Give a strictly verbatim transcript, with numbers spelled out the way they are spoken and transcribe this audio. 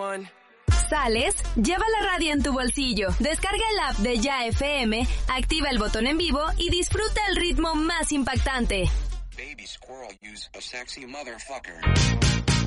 ¿Sales? Lleva la radio en tu bolsillo. Descarga el app de Ya F M, activa el botón en vivo y disfruta el ritmo más impactante. Baby squirrel use a sexy motherfucker.